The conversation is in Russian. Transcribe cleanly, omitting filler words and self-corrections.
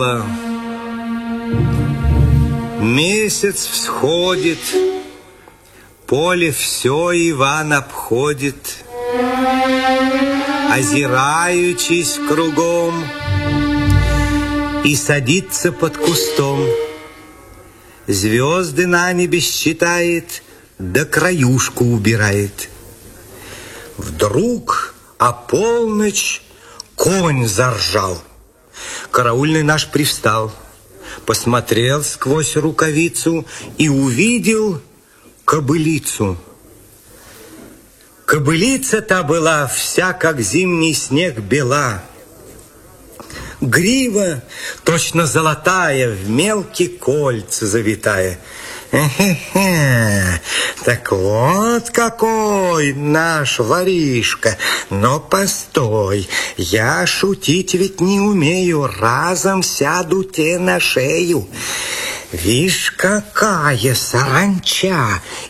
Месяц всходит, поле все Иван обходит, озираючись кругом, и садится под кустом. Звезды на небе считает, да краюшку убирает. Вдруг о полночь конь заржал. Караульный наш привстал, посмотрел сквозь рукавицу и увидел кобылицу. Кобылица-то была вся, как зимний снег, бела. Грива точно золотая, в мелкие кольца завитая. Так вот какой наш воришка. Но постой, я шутить ведь не умею, разом сяду те на шею. Вишь, какая саранча,